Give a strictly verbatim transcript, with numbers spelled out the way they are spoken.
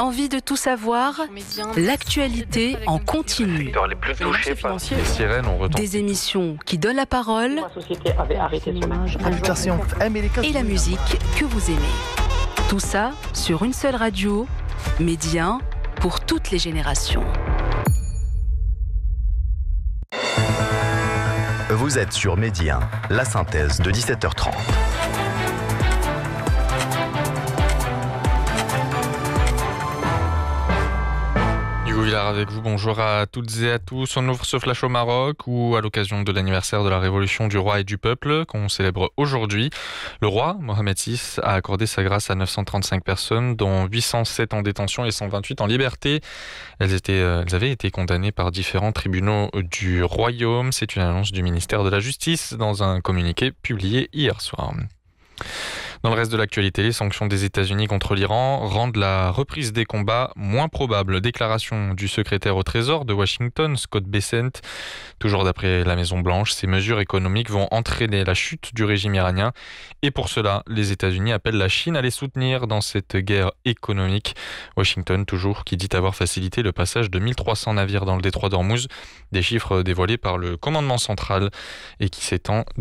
Envie de tout savoir? L'actualité en continu. Les plus touchés par les sirènes ont retenti. Des émissions qui donnent la parole et la musique que vous aimez. Tout ça sur une seule radio, Média pour toutes les générations. Vous êtes sur Média, la synthèse de dix-sept heures trente. Hugo Villard avec vous, bonjour à toutes et à tous. On ouvre ce flash au Maroc où, à l'occasion de l'anniversaire de la révolution du roi et du peuple qu'on célèbre aujourd'hui, le roi, Mohamed six, a accordé sa grâce à neuf cent trente-cinq personnes, dont huit cent sept en détention et cent vingt-huit en liberté. Elles, étaient, elles avaient été condamnées par différents tribunaux du royaume. C'est une annonce du ministère de la Justice dans un communiqué publié hier soir. Dans le reste de l'actualité, les sanctions des États-Unis contre l'Iran rendent la reprise des combats moins probable. Déclaration du secrétaire au Trésor de Washington, Scott Bessent. Toujours d'après la Maison-Blanche, ces mesures économiques vont entraîner la chute du régime iranien. Et pour cela, les États-Unis appellent la Chine à les soutenir dans cette guerre économique. Washington, toujours, qui dit avoir facilité le passage de mille trois cents navires dans le détroit d'Ormuz. Des chiffres dévoilés par le commandement central et qui s'étend